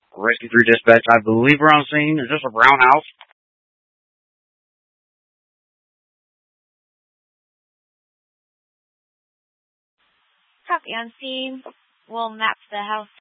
Rescue 3 dispatch, I believe we're on scene. Is this a brown house? Copy on scene. We'll map the house